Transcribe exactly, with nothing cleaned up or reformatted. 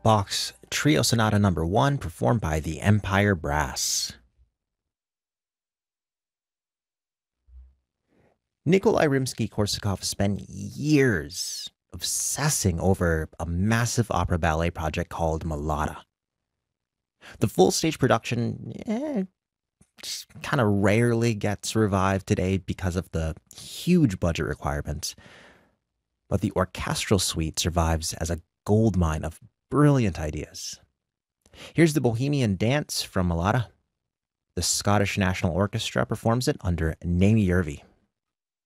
Bach's Trio Sonata Number One, performed by the Empire Brass. Nikolai Rimsky-Korsakov spent years obsessing over a massive opera ballet project called Mlada. The full stage production eh, just kind of rarely gets revived today because of the huge budget requirements, but the orchestral suite survives as a goldmine of brilliant ideas. Here's the Bohemian Dance from Mlada. The Scottish National Orchestra performs it under Naomi Yervi.